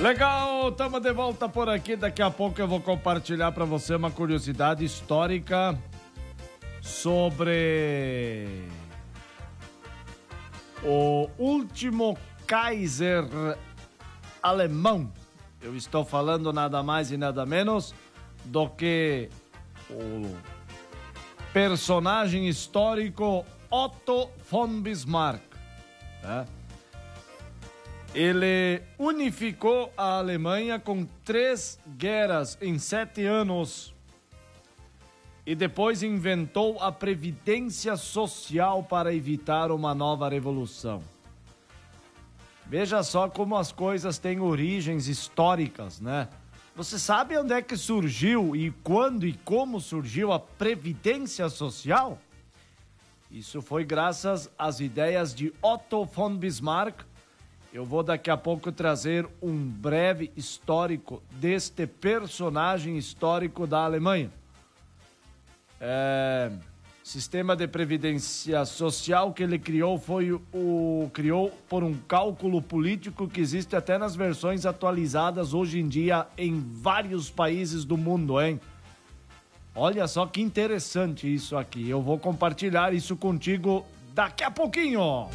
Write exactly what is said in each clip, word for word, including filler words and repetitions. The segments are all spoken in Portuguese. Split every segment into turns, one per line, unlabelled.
Legal, estamos de volta por aqui. Daqui a pouco eu vou compartilhar para você uma curiosidade histórica sobre o último Kaiser alemão. Eu estou falando nada mais e nada menos do que o personagem histórico Otto von Bismarck, né? Ele unificou a Alemanha com três guerras em sete anos e depois inventou a Previdência Social para evitar uma nova revolução. Veja só como as coisas têm origens históricas, né? Você sabe onde é que surgiu e quando e como surgiu a Previdência Social? Isso foi graças às ideias de Otto von Bismarck. Eu vou daqui a pouco trazer um breve histórico deste personagem histórico da Alemanha. É, sistema de previdência social que ele criou foi o, o criou por um cálculo político que existe até nas versões atualizadas hoje em dia em vários países do mundo, hein? Olha só que interessante isso aqui. Eu vou compartilhar isso contigo daqui a pouquinho.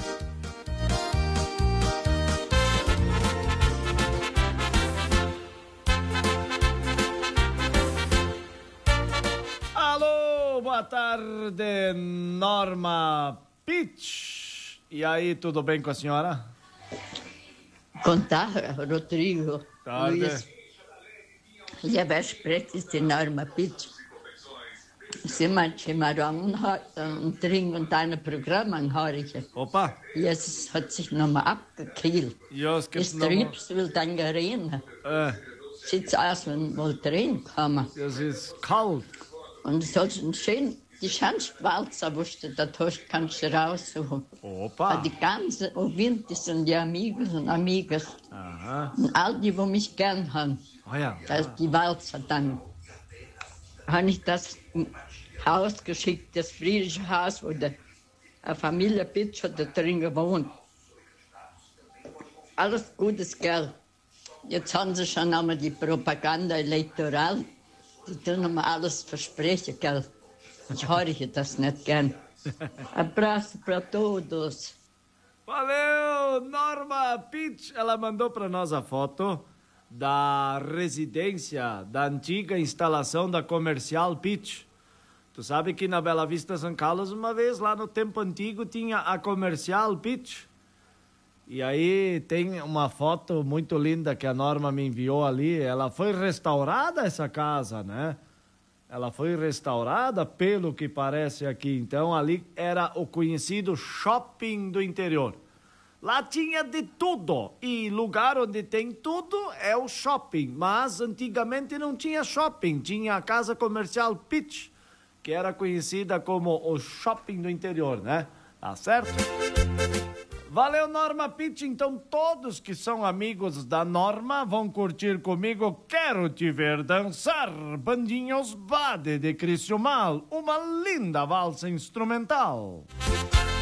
Boa tarde, Norma Pitch. E aí, tudo bem com a senhora?
Guten Tag, Rodrigo.
Tarde.
Ja, wer spricht, ist die Norma Pitch. Sie manchmal und trinken deine Programme, höre ich.
Opa.
Jetzt hat sich nochmal abgekühlt.
Ja, es gibt
Das
noch mal-
Triebs will dann gerinnen.
Äh,
Sieht aus, wenn wohl drin kommen.
es ist kalt.
Und es soll schon schön, die Schanzwalzer, wo du da hast, kannst du raussuchen.
Opa.
Die ganzen Winter sind die Amigos und Amigas.
Aha.
Und all die, die mich gern haben.
Oh ja.
Da ist die Walzer dann. Habe ich das Haus geschickt, das friedliche Haus, wo der eine Familie Pitsch hat da drin gewohnt. Alles gutes Geld. Jetzt haben sie schon einmal die Propaganda elektoral. Die tun immer alles versprechen, gell? Ich höre das nicht gern. Abraço para todos.
Valeu, Norma Pitch. Ela mandou para nós a foto da residência da antiga instalação da Comercial Pitch. Tu sabe que na Bela Vista, São Carlos, uma vez lá no tempo antigo tinha a Comercial Pitch. E aí tem uma foto muito linda que a Norma me enviou ali. Ela foi restaurada, essa casa, né? Ela foi restaurada, pelo que parece aqui. Então ali era o conhecido shopping do interior. Lá tinha de tudo. E lugar onde tem tudo é o shopping. Mas antigamente não tinha shopping. Tinha a casa comercial Pitch, que era conhecida como o shopping do interior, né? Tá certo? Valeu, Norma Pitch. Então, todos que são amigos da Norma vão curtir comigo Quero Te Ver Dançar, Bandinhos Bade de Cristiumal, uma linda valsa instrumental.